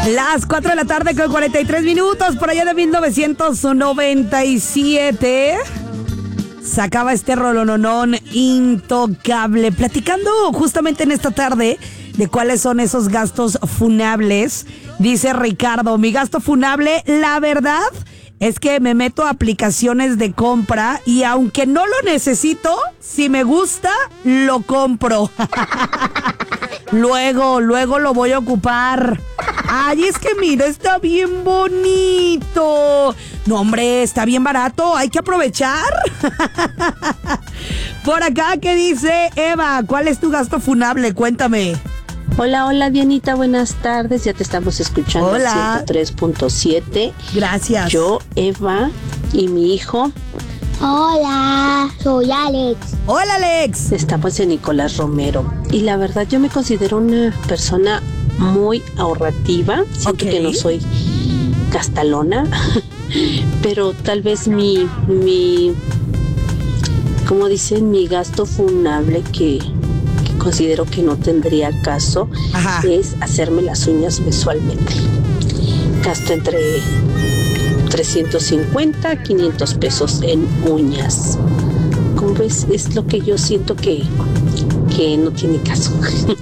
Las 4 de la tarde con 43 minutos, por allá de 1997. Sacaba este rolononón intocable. Platicando justamente en esta tarde de cuáles son esos gastos funables. Dice Ricardo, mi gasto funable, la verdad es que me meto a aplicaciones de compra y aunque no lo necesito, si me gusta, lo compro. Luego lo voy a ocupar. Ay, es que mira, está bien bonito. No, hombre, está bien barato, hay que aprovechar. Por acá, ¿qué dice Eva? ¿Cuál es tu gasto funable? Cuéntame. Hola, Dianita, buenas tardes. Ya te estamos escuchando. Hola. 103.7. Gracias. Yo, Eva, y mi hijo. Hola, soy Alex. Hola, Alex. Estamos en Nicolás Romero. Y la verdad, yo me considero una persona muy ahorrativa. Siento que no soy gastalona. Pero tal vez como dicen, mi gasto funable que considero que no tendría caso. Ajá. Es hacerme las uñas mensualmente. Gasto entre 350 500 pesos en uñas. Como ves, es lo que yo siento que no tiene caso.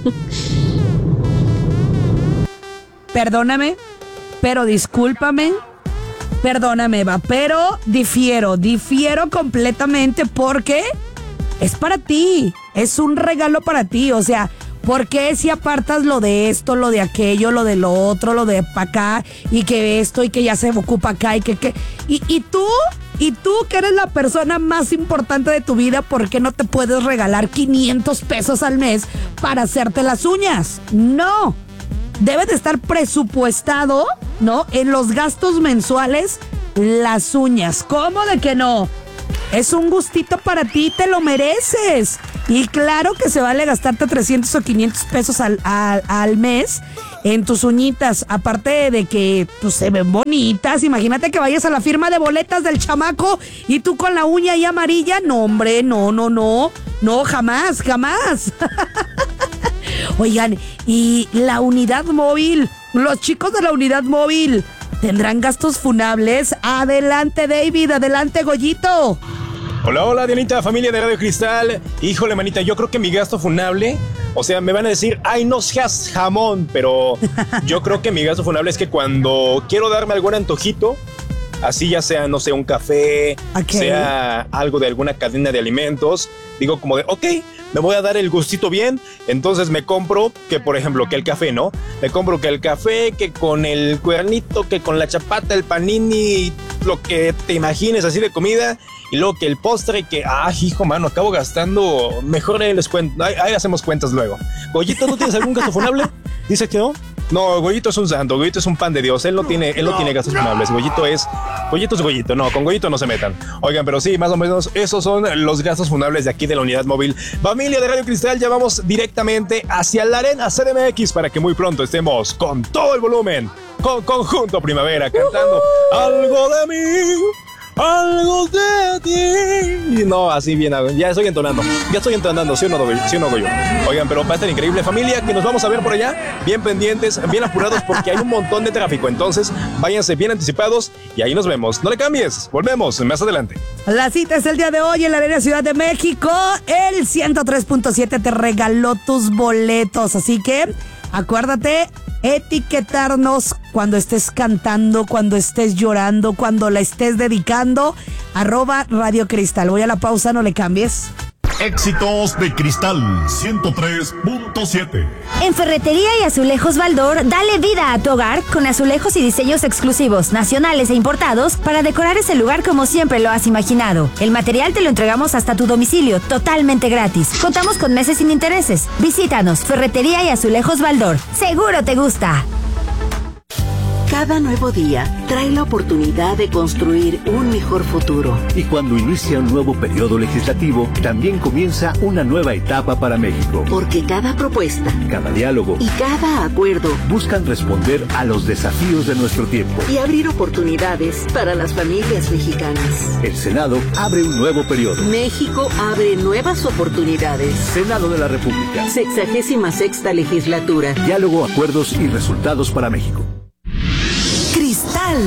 Perdóname, pero discúlpame. Perdóname, Eva, pero difiero completamente porque es para ti, es un regalo para ti, o sea, ¿por qué si apartas lo de esto, lo de aquello, lo de lo otro, lo de para acá, y que esto, y que ya se ocupa acá, y que y tú que eres la persona más importante de tu vida, ¿por qué no te puedes regalar 500 pesos al mes para hacerte las uñas? No, debe de estar presupuestado, ¿no? En los gastos mensuales, las uñas. ¿Cómo de que no? Es un gustito para ti, te lo mereces. Y claro que se vale gastarte 300 o 500 pesos al mes en tus uñitas. Aparte de que pues, se ven bonitas. Imagínate que vayas a la firma de boletas del chamaco y tú con la uña ahí amarilla. No, hombre, no. No, jamás. Oigan, y la unidad móvil, los chicos de la unidad móvil, ¿tendrán gastos funables? Adelante, David, adelante, Goyito. Hola, Dianita, familia de Radio Cristal. Híjole, manita, yo creo que mi gasto funable, o sea, me van a decir, ay, no seas jamón, pero yo creo que mi gasto funable es que cuando quiero darme algún antojito, así ya sea, no sé, un café, sea algo de alguna cadena de alimentos, digo como de, ok, me voy a dar el gustito bien, entonces me compro, que por ejemplo, que el café, ¿no? Me compro que el café, que con el cuernito, que con la chapata, el panini, lo que te imagines así de comida, y luego que el postre, que, hijo, mano, acabo gastando, mejor les cuento, ahí hacemos cuentas luego. Goyito, ¿tú tienes algún gasto funable? ¿Dice que no? No, Goyito es un santo, Goyito es un pan de Dios, él no tiene gastos funables, Goyito es Goyito, no, con Goyito no se metan. Oigan, pero sí, más o menos esos son los gastos funables de aquí de la unidad móvil. Familia de Radio Cristal, ya vamos directamente hacia la arena CDMX para que muy pronto estemos con todo el volumen, con Conjunto Primavera, cantando algo de mí. Algo de ti. No, así bien, ya estoy entonando, ¿sí o no, Goyo? Oigan, pero va a estar increíble, familia, que nos vamos a ver por allá, bien pendientes, bien apurados, porque hay un montón de tráfico, entonces váyanse bien anticipados y ahí nos vemos. No le cambies, volvemos más adelante. La cita es el día de hoy en la Arena Ciudad de México. El 103.7 te regaló tus boletos, así que acuérdate etiquetarnos cuando estés cantando, cuando estés llorando, cuando la estés dedicando, @Radio Cristal. Voy a la pausa, no le cambies. Éxitos de Cristal 103.7. En Ferretería y Azulejos Baldor, dale vida a tu hogar con azulejos y diseños exclusivos, nacionales e importados para decorar ese lugar como siempre lo has imaginado. El material te lo entregamos hasta tu domicilio, totalmente gratis. Contamos con meses sin intereses. Visítanos, Ferretería y Azulejos Baldor. Seguro te gusta. Cada nuevo día trae la oportunidad de construir un mejor futuro. Y cuando inicia un nuevo periodo legislativo, también comienza una nueva etapa para México. Porque cada propuesta, cada diálogo y cada acuerdo buscan responder a los desafíos de nuestro tiempo y abrir oportunidades para las familias mexicanas. El Senado abre un nuevo periodo. México abre nuevas oportunidades. Senado de la República. 66ª legislatura. Diálogo, acuerdos y resultados para México. Comal.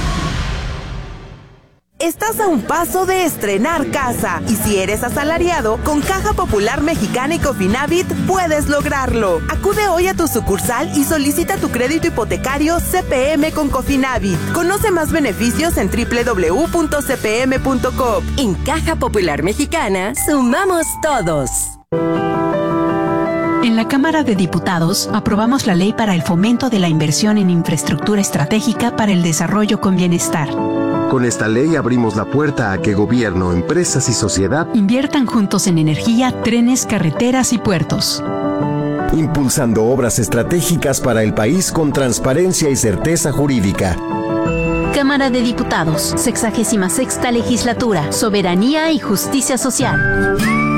Estás a un paso de estrenar casa y si eres asalariado, con Caja Popular Mexicana y Cofinavit puedes lograrlo. Acude hoy a tu sucursal y solicita tu crédito hipotecario CPM con Cofinavit. Conoce más beneficios en www.cpm.com. En Caja Popular Mexicana, sumamos todos. En la Cámara de Diputados aprobamos la ley para el fomento de la inversión en infraestructura estratégica para el desarrollo con bienestar. Con esta ley abrimos la puerta a que gobierno, empresas y sociedad inviertan juntos en energía, trenes, carreteras y puertos. Impulsando obras estratégicas para el país con transparencia y certeza jurídica. Cámara de Diputados, 66ª Legislatura, Soberanía y Justicia Social.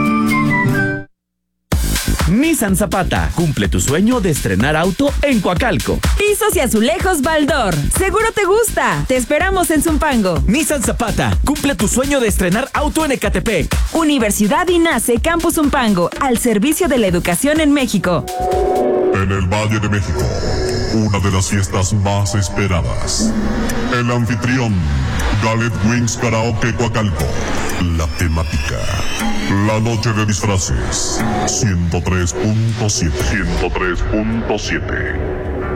Nissan Zapata, cumple tu sueño de estrenar auto en Coacalco. Pisos y azulejos Baldor, seguro te gusta. Te esperamos en Zumpango. Nissan Zapata, cumple tu sueño de estrenar auto en Ecatepec. Universidad INACE Campus Zumpango, al servicio de la educación en México. En el Valle de México, una de las fiestas más esperadas. El anfitrión, Galet Wings Karaoke Coacalco. La temática, la noche de disfraces. 103.7.